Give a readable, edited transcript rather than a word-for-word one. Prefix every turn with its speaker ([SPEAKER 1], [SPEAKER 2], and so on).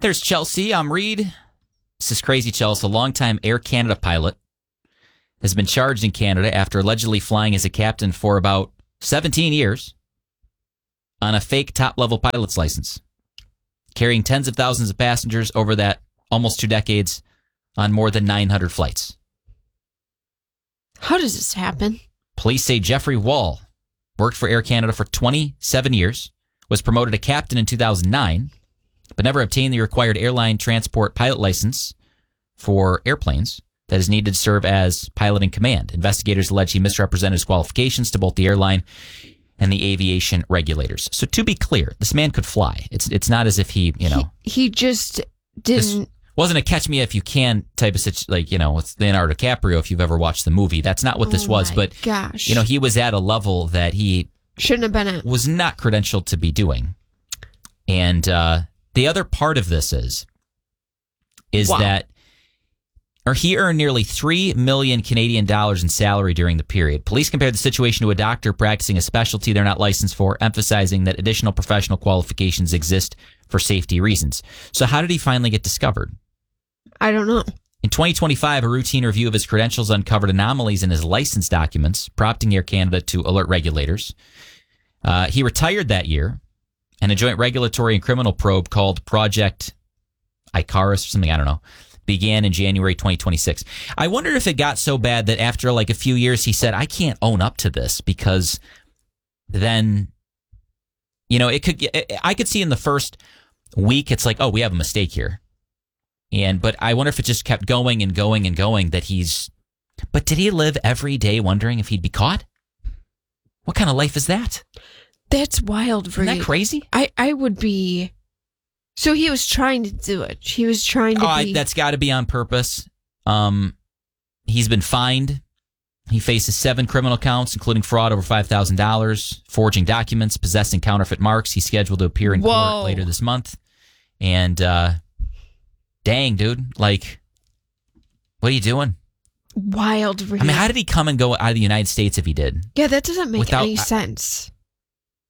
[SPEAKER 1] There's Chelsea. I'm Reed. This is crazy, Chelsea. A longtime Air Canada pilot has been charged in Canada after allegedly flying as a captain for about 17 years on a fake top-level pilot's license, carrying tens of thousands of passengers over that almost 2 decades on more than 900 flights.
[SPEAKER 2] How does this happen?
[SPEAKER 1] Police say Jeffrey Wall worked for Air Canada for 27 years, was promoted to captain in 2009, but never obtained the required airline transport pilot license for airplanes that is needed to serve as pilot in command. Investigators allege he misrepresented his qualifications to both the airline and the aviation regulators. So to be clear, this man could fly. It's not as if he
[SPEAKER 2] just didn't.
[SPEAKER 1] This wasn't a catch me if you can type of situation, like, with Leonardo DiCaprio, if you've ever watched the movie. That's not what this was. But,
[SPEAKER 2] gosh.
[SPEAKER 1] He was at a level that he
[SPEAKER 2] shouldn't have been at.
[SPEAKER 1] Was not credentialed to be doing. And the other part of this is that he earned nearly $3 million Canadian dollars in salary during the period. Police compared the situation to a doctor practicing a specialty they're not licensed for, emphasizing that additional professional qualifications exist for safety reasons. So how did he finally get discovered?
[SPEAKER 2] I don't know.
[SPEAKER 1] In 2025, a routine review of his credentials uncovered anomalies in his license documents, prompting Air Canada to alert regulators. He retired that year, and a joint regulatory and criminal probe called Project Icarus or something, I don't know, began in January 2026. I wonder if it got so bad that after like a few years he said, I can't own up to this, because then, I could see in the first week it's like, oh, we have a mistake here. But I wonder if it just kept going and going and going but did he live every day wondering if he'd be caught? What kind of life is that?
[SPEAKER 2] That's wild, Reed.
[SPEAKER 1] Isn't that crazy?
[SPEAKER 2] I would be. So he was trying to do it. He was trying to be.
[SPEAKER 1] That's got to be on purpose. He's been fined. He faces 7 criminal counts, including fraud over $5,000, forging documents, possessing counterfeit marks. He's scheduled to appear in court later this month. And dang, dude, like, what are you doing?
[SPEAKER 2] Wild, Reed.
[SPEAKER 1] I mean, how did he come and go out of the United States if he did?
[SPEAKER 2] Yeah, that doesn't make any sense.